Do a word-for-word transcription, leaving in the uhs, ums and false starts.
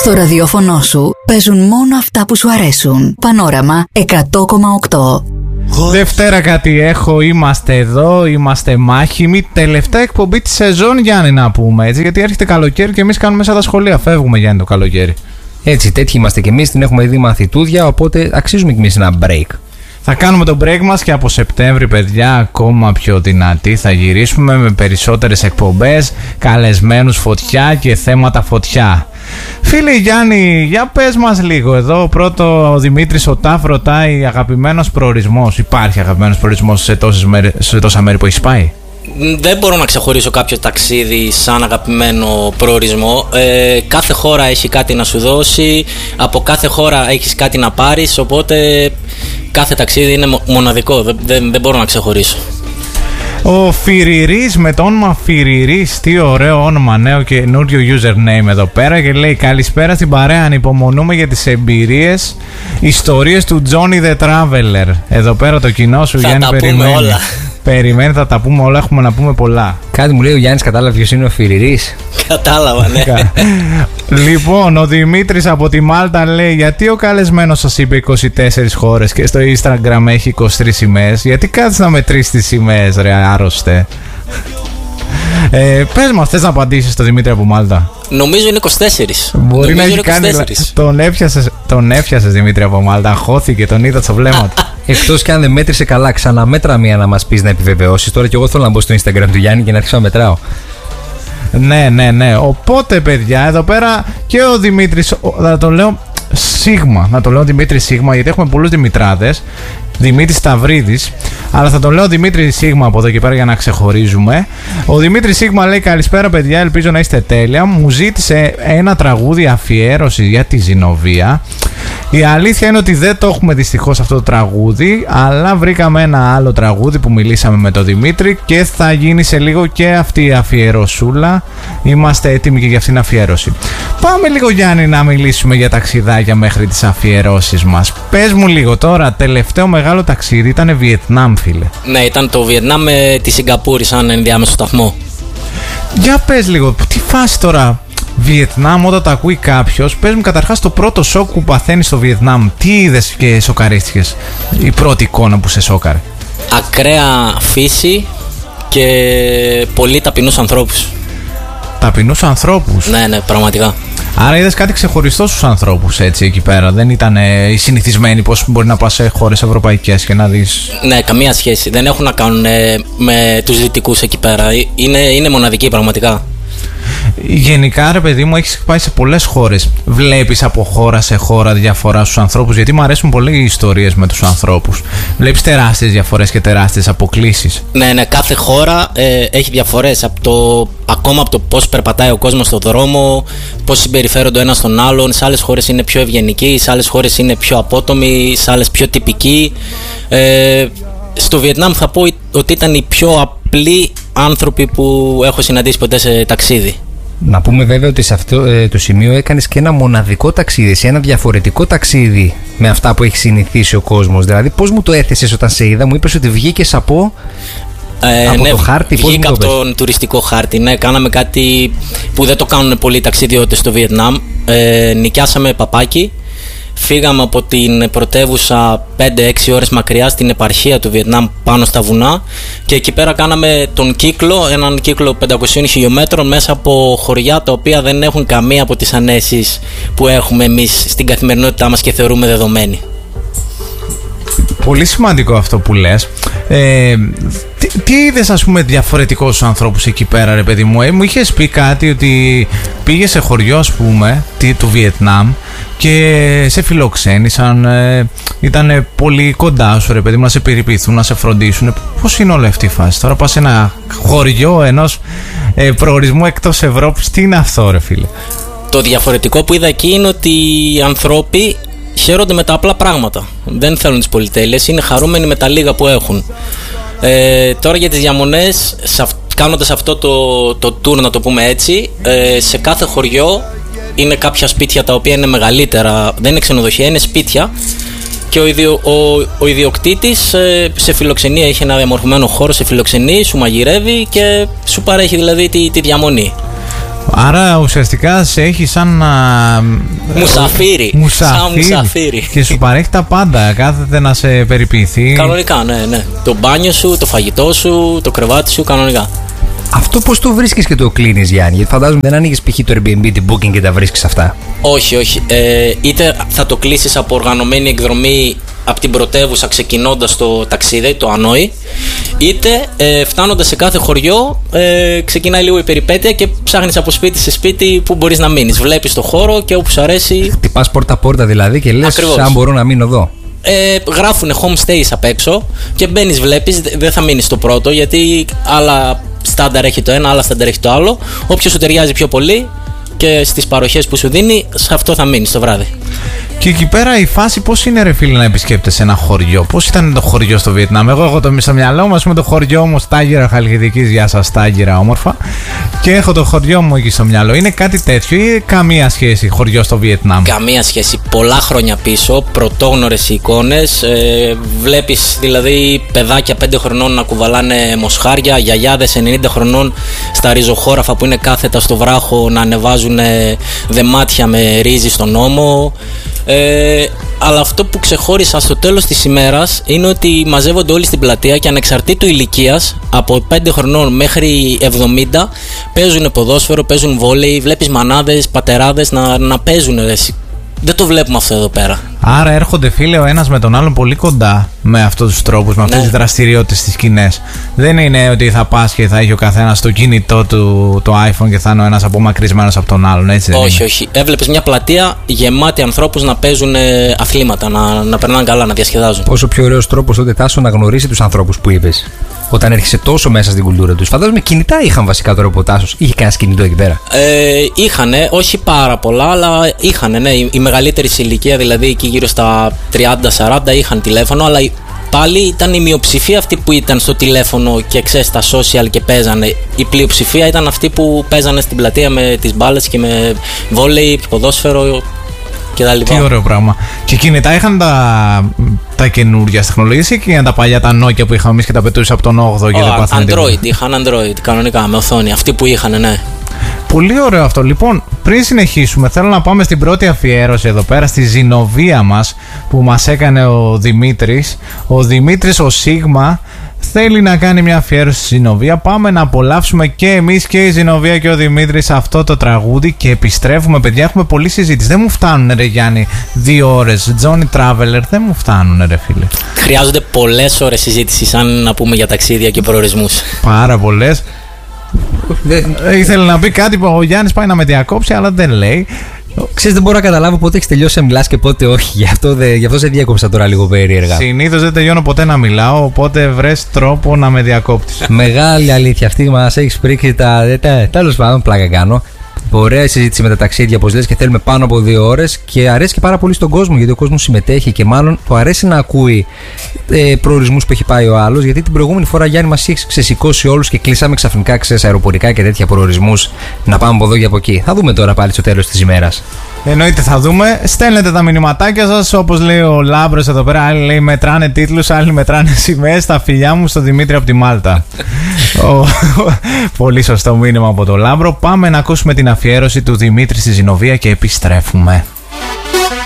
Στο ραδιόφωνο σου παίζουν μόνο αυτά που σου αρέσουν. Πανόραμα εκατό κόμμα οκτώ. Δευτέρα κάτι έχω, είμαστε εδώ, είμαστε μάχημοι. Τελευταία εκπομπή τη σεζόν, Γιάννη, να πούμε έτσι. Γιατί έρχεται καλοκαίρι και εμείς κάνουμε σαν τα σχολεία. Φεύγουμε, Γιάννη, το καλοκαίρι. Έτσι, τέτοιοι είμαστε κι εμείς, την έχουμε δει μαθητούδια, οπότε αξίζουμε κι εμείς ένα break. Θα κάνουμε το break μας και από Σεπτέμβρη, παιδιά, ακόμα πιο δυνατοί. Θα γυρίσουμε με περισσότερες εκπομπές, καλεσμένους φωτιά και θέματα φωτιά. Φίλε Γιάννη, για πες μας λίγο εδώ. Πρώτο, ο Δημήτρης ο Τάφ ρωτάει αγαπημένος προορισμός. Υπάρχει αγαπημένος προορισμός σε, τόσες μέρες, σε τόσα μέρη που έχεις πάει? Δεν μπορώ να ξεχωρίσω κάποιο ταξίδι σαν αγαπημένο προορισμό. ε, Κάθε χώρα έχει κάτι να σου δώσει. Από κάθε χώρα έχεις κάτι να πάρεις. Οπότε κάθε ταξίδι είναι μοναδικό. Δεν, δεν, δεν μπορώ να ξεχωρίσω. Ο Φιριρής με το όνομα Φιριρής, τι ωραίο όνομα, νέο και καινούριο username εδώ πέρα, και λέει καλησπέρα στην παρέα, ανυπομονούμε για τις εμπειρίες, ιστορίες του Johnny the Traveler. Εδώ πέρα το κοινό σου, θα Γιάννη, τα περιμένει. πούμε όλα. Περιμένει, θα τα πούμε όλα, έχουμε να πούμε πολλά. Κάτι μου λέει ο Γιάννης, κατάλαβε ποιος είναι ο Φιριρής? Κατάλαβα, ναι. Λοιπόν, ο Δημήτρης από τη Μάλτα λέει: γιατί ο καλεσμένος σας είπε είκοσι τέσσερις χώρες και στο Instagram έχει είκοσι τρεις σημαίες? Γιατί κάτσεις να μετρήσεις τις σημαίες, ρε άρρωστε? Ε, πες μας, θες να απαντήσεις στο Δημήτρη από Μάλτα? Νομίζω είναι είκοσι τέσσερις. Μπορεί Νομίζω να έχει κάνει. Τον έφιασες, τον έφιασες Δημήτρη από Μάλτα. Χώθηκε, τον είδα στο βλέμμα του. Εκτός και αν δεν μέτρησε καλά, ξαναμέτρα μία να μας πεις να επιβεβαιώσεις. Τώρα κι εγώ θέλω να μπω στο Instagram του Γιάννη και να αρχίσω να μετράω. Ναι, ναι, ναι. Οπότε, παιδιά, εδώ πέρα και ο Δημήτρης, θα το λέω Σίγμα, να το λέω Δημήτρη Σίγμα, γιατί έχουμε πολλούς Δημητράδες. Δημήτρης Σταυρίδης, αλλά θα τον λέω Δημήτρη Σίγμα από εδώ και πέρα για να ξεχωρίζουμε. Ο Δημήτρης Σίγμα λέει: καλησπέρα, παιδιά, ελπίζω να είστε τέλεια. Μου ζήτησε ένα τραγούδι αφιέρωση για τη Ζηνοβία. Η αλήθεια είναι ότι δεν το έχουμε δυστυχώς αυτό το τραγούδι, αλλά βρήκαμε ένα άλλο τραγούδι που μιλήσαμε με τον Δημήτρη και θα γίνει σε λίγο και αυτή η αφιερωσούλα. Είμαστε έτοιμοι και για αυτήν την αφιέρωση. Πάμε λίγο, Γιάννη, να μιλήσουμε για ταξιδάκια μέχρι τις αφιερώσεις μας. Πες μου λίγο τώρα, τελευταίο μεγάλο ταξίδι ήταν Βιετνάμ, φίλε. Ναι, ήταν το Βιετνάμ με τη Σιγκαπούρη σαν ενδιάμεσο σταθμό. Για πες λίγο, τι φάση τώρα Βιετνάμ όταν το ακούει κάποιος? Πες μου καταρχάς το πρώτο σοκ που παθαίνεις στο Βιετνάμ. Τι είδες και σοκαρίστηκες? Η πρώτη εικόνα που σε σόκαρε? Ακραία φύση και πολύ ταπεινούς ανθρώπους. Ταπεινούς ανθρώπους? Ναι, ναι, πραγματικά. Άρα είδες κάτι ξεχωριστό στους ανθρώπους έτσι εκεί πέρα? Δεν ήταν ε, οι συνηθισμένοι πως μπορεί να πας σε χώρες ευρωπαϊκές και να δεις? Ναι, καμία σχέση. Δεν έχουν να κάνουν ε, με τους δυτικούς εκεί πέρα. Είναι, είναι μοναδικοί πραγματικά. Γενικά, ρε παιδί μου, έχεις πάει σε πολλές χώρες. Βλέπεις από χώρα σε χώρα διαφορά στους ανθρώπους? Γιατί μου αρέσουν πολύ οι ιστορίες με τους ανθρώπους. Βλέπεις τεράστιες διαφορές και τεράστιες αποκλίσεις. Ναι, ναι, κάθε χώρα ε, έχει διαφορές. Από το, ακόμα από το πώς περπατάει ο κόσμος στον δρόμο, πώς συμπεριφέρονται ο ένας τον άλλον. Σε άλλες χώρες είναι πιο ευγενικοί, σε άλλες χώρες είναι πιο απότομοι, σε άλλες πιο τυπικοί. Ε, στο Βιετνάμ θα πω ότι ήταν οι πιο απλοί άνθρωποι που έχω συναντήσει ποτέ σε ταξίδι. Να πούμε βέβαια ότι σε αυτό ε, το σημείο έκανες και ένα μοναδικό ταξίδι, σε ένα διαφορετικό ταξίδι με αυτά που έχει συνηθίσει ο κόσμος. Δηλαδή, πώς μου το έθεσες όταν σε είδα? Μου είπες ότι βγήκες από, ε, από ναι, το χάρτη. Πώς βγήκα μου το από τον τουριστικό χάρτη. Ναι, κάναμε κάτι που δεν το κάνουν πολλοί ταξιδιώτες στο Βιετνάμ. Ε, νοικιάσαμε παπάκι. Φύγαμε από την πρωτεύουσα πέντε έξι ώρες μακριά στην επαρχία του Βιετνάμ πάνω στα βουνά και εκεί πέρα κάναμε τον κύκλο, έναν κύκλο πεντακόσιων χιλιόμετρων μέσα από χωριά τα οποία δεν έχουν καμία από τις ανέσεις που έχουμε εμείς στην καθημερινότητά μας και θεωρούμε δεδομένη. Πολύ σημαντικό αυτό που λες. Ε, τι, τι είδες, ας πούμε, διαφορετικό στους ανθρώπους εκεί πέρα, ρε παιδί μου? Ε, μου είχες πει κάτι ότι πήγες σε χωριό, ας πούμε, τι, του Βιετνάμ και σε φιλοξένησαν, ε, ήταν πολύ κοντά σου, ρε παιδί μου, να σε περιποιηθούν, να σε φροντίσουν. Πώς είναι όλη αυτή η φάση? Τώρα πας σε ένα χωριό ενός ε, προορισμού εκτός Ευρώπης. Τι είναι αυτό, ρε φίλε? Το διαφορετικό που είδα εκεί είναι ότι οι ανθρώποι χαίρονται με τα απλά πράγματα. Δεν θέλουν τις πολυτέλειες, είναι χαρούμενοι με τα λίγα που έχουν. Ε, τώρα για τις διαμονές, κάνοντας αυτό το, το tour, να το πούμε έτσι, ε, σε κάθε χωριό είναι κάποια σπίτια τα οποία είναι μεγαλύτερα, δεν είναι ξενοδοχεία, είναι σπίτια. Και ο, ιδιο, ο, ο ιδιοκτήτης ε, σε φιλοξενία, έχει ένα διαμορφωμένο χώρο, σε φιλοξενεί, σου μαγειρεύει και σου παρέχει δηλαδή τη, τη διαμονή. Άρα ουσιαστικά σε έχει σαν. Α, μουσαφίρι. Μουσαφίρι. Σαν μουσαφίρι. Και σου παρέχει τα πάντα. Κάθεται να σε περιποιηθεί. Κανονικά, ναι, ναι. Το μπάνιο σου, το φαγητό σου, το κρεβάτι σου, κανονικά. Αυτό πώς το βρίσκεις και το κλείνεις, Γιάννη? Γιατί φαντάζομαι δεν ανοίγεις π.χ. το Airbnb, την Booking και τα βρίσκεις αυτά. Όχι, όχι. Ε, είτε θα το κλείσεις από οργανωμένη εκδρομή από την πρωτεύουσα ξεκινώντας το ταξίδι, το Ανόη, είτε ε, φτάνοντας σε κάθε χωριό ε, ξεκινάει λίγο η περιπέτεια και ψάχνεις από σπίτι σε σπίτι που μπορείς να μείνεις. Βλέπεις το χώρο και όπου σου αρέσει. Χτυπάς πόρτα-πόρτα δηλαδή και λες, ακριβώς, αν μπορώ να μείνω εδώ. Ε, γράφουνε home stays απ' έξω και μπαίνεις, βλέπεις, δεν θα μείνεις στο πρώτο γιατί άλλα στάνταρ έχει το ένα, άλλα στάνταρ έχει το άλλο. Όποιο σου ταιριάζει πιο πολύ και στις παροχές που σου δίνει, σε αυτό θα μείνεις το βράδυ. Και εκεί πέρα η φάση πώς είναι, ρε φίλε, να επισκέπτεσαι ένα χωριό? Πώς ήταν το χωριό στο Βιετνάμ? Εγώ έχω το στο μυαλό μου, ας πούμε, το χωριό μου Στάγυρα Χαλκιδικής, γεια σας Στάγυρα, όμορφα. Και έχω το χωριό μου εκεί στο μυαλό. Είναι κάτι τέτοιο ή καμία σχέση χωριό στο Βιετνάμ? Καμία σχέση. Πολλά χρόνια πίσω, πρωτόγνωρες εικόνες. Ε, βλέπεις δηλαδή παιδάκια πέντε χρονών να κουβαλάνε μοσχάρια, γιαγιάδες ενενήντα χρονών στα ριζοχώραφα που είναι κάθετα στο βράχο να ανεβάζουν δεμάτια με ρύζι στον ώμο. Ε, αλλά αυτό που ξεχώρισα στο τέλος της ημέρας είναι ότι μαζεύονται όλοι στην πλατεία και ανεξαρτήτου ηλικίας, από πέντε χρονών μέχρι εβδομήντα, παίζουν ποδόσφαιρο, παίζουν βόλεϊ. Βλέπεις μανάδες, πατεράδες να, να παίζουν. Δεν το βλέπουμε αυτό εδώ πέρα. Άρα έρχονται, φίλε, ο ένας με τον άλλον πολύ κοντά με αυτούς τους τρόπους, με αυτές τις ναι. δραστηριότητες στις σκηνές. Δεν είναι ότι θα πας και θα έχει ο καθένας το κινητό του, το iPhone και θα είναι ο ένας απομακρυσμένος από τον άλλον, έτσι δεν όχι, είναι? όχι. Έβλεπες μια πλατεία γεμάτη ανθρώπους να παίζουν αθλήματα, να, να περνάνε καλά, να διασκεδάζουν. Πόσο πιο ωραίος τρόπος τότε, Τάσο, να γνωρίσει τους ανθρώπους που είπες. Όταν έρχεσαι τόσο μέσα στην κουλτούρα τους. Φαντάζομαι κινητά είχαν βασικά τώρα ο Τάσος. Είχε κανένα κινητό εκεί πέρα? Ε, είχανε, όχι πάρα πολλά, αλλά είχανε, ναι. Η, η μεγαλύτερη σε ηλικία, δηλαδή εκεί γύρω στα τριάντα σαράντα, είχαν τηλέφωνο, αλλά πάλι ήταν η μειοψηφία αυτή που ήταν στο τηλέφωνο και ξέρεις στα social και παίζανε. Η πλειοψηφία ήταν αυτοί που παίζανε στην πλατεία με τις μπάλες και με βόλεϊ, ποδόσφαιρο και τα λοιπά. Τι ωραίο πράγμα. Και κινητά είχαν τα, τα καινούργια τεχνολογίες ή και τα παλιά, τα Nokia που είχαμε εμείς και τα πετούσε από τον όγδοο και oh, δεν πάθανε Android, τίποτα? είχαν Android κανονικά με οθόνη. Αυτοί που είχαν, ναι. Πολύ ωραίο αυτό. Λοιπόν, πριν συνεχίσουμε, θέλω να πάμε στην πρώτη αφιέρωση εδώ πέρα, στη Ζηνοβία μας που μας έκανε ο Δημήτρης. Ο Δημήτρης, ο Σίγμα, θέλει να κάνει μια αφιέρωση στη Ζηνοβία. Πάμε να απολαύσουμε και εμείς και η Ζηνοβία και ο Δημήτρης αυτό το τραγούδι και επιστρέφουμε, παιδιά. Έχουμε πολλή συζήτηση. Δεν μου φτάνουν, ρε Γιάννη, δύο ώρες. Johnny Traveler, δεν μου φτάνουν, ρε φίλε. Χρειάζονται πολλές ώρες συζήτηση, σαν να πούμε για ταξίδια και προορισμούς. Πάρα πολλές. Δεν... Ήθελε να πει κάτι που ο Γιάννης πάει να με διακόψει, αλλά δεν λέει. Ξέρεις, δεν μπορώ να καταλάβω πότε έχεις τελειώσει να μιλάς και πότε όχι. Γι' αυτό, δε, γι αυτό σε διάκοψα τώρα λίγο περίεργα. Συνήθως δεν τελειώνω ποτέ να μιλάω, οπότε βρες τρόπο να με διακόπτεις. Μεγάλη αλήθεια, αυτή μας έχεις πρίξει τα. Τέλος πάντων, πλάκα κάνω. Ωραία συζήτηση με τα ταξίδια, όπως λες, και θέλουμε πάνω από δύο ώρες και αρέσει και πάρα πολύ στον κόσμο, γιατί ο κόσμος συμμετέχει και μάλλον του αρέσει να ακούει ε, προορισμούς που έχει πάει ο άλλος. Γιατί την προηγούμενη φορά, Γιάννη, μας έχει ξεσηκώσει όλους και κλείσαμε ξαφνικά, ξέρεις, αεροπορικά και τέτοια προορισμούς να πάμε από εδώ και από εκεί. Θα δούμε τώρα πάλι στο τέλος της ημέρας. Εννοείται θα δούμε. Στέλνετε τα μηνυματάκια σας, όπως λέει ο Λάμπρος εδώ πέρα. Άλλοι λέει μετράνε τίτλους, άλλοι μετράνε σημαίες. Τα φιλιά μου στο Δημήτρη από τη Μάλτα. ο, πολύ σωστό μήνυμα από τον Λάμπρο. Πάμε να ακούσουμε την αφιέρωση του Δημήτρη στη Ζηνοβία και επιστρέφουμε.